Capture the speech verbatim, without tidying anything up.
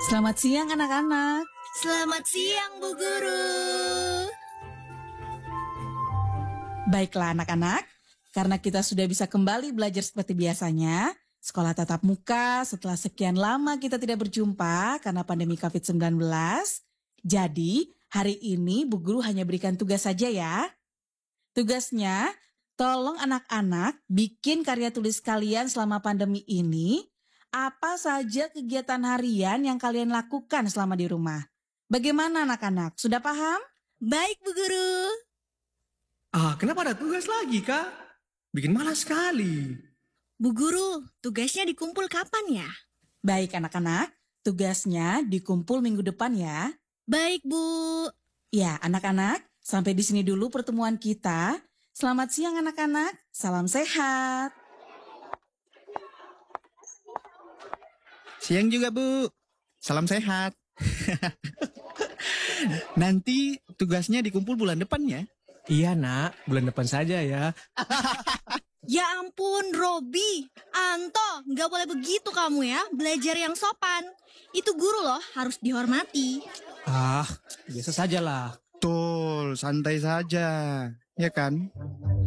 Selamat siang anak-anak. Selamat siang Bu Guru. Baiklah anak-anak, karena kita sudah bisa kembali belajar seperti biasanya, sekolah tatap muka setelah sekian lama kita tidak berjumpa karena pandemi covid sembilan belas. Jadi, hari ini Bu Guru hanya berikan tugas saja ya. Tugasnya, tolong anak-anak bikin karya tulis kalian selama pandemi ini. Apa saja kegiatan harian yang kalian lakukan selama di rumah? Bagaimana anak-anak? Sudah paham? Baik Bu Guru. Ah, kenapa ada tugas lagi, Kak? Bikin malas sekali. Bu Guru, tugasnya dikumpul kapan ya? Baik anak-anak, tugasnya dikumpul minggu depan ya. Baik Bu. Ya anak-anak, sampai di sini dulu pertemuan kita. Selamat siang anak-anak, salam sehat. Siang juga, Bu. Salam sehat. Nanti tugasnya dikumpul bulan depan ya? Iya nak, bulan depan saja ya. Ya ampun Robi, Anto, nggak boleh begitu kamu ya. Belajar yang sopan. Itu guru loh, harus dihormati. Ah, biasa saja lah. Betul, santai saja. Ya kan?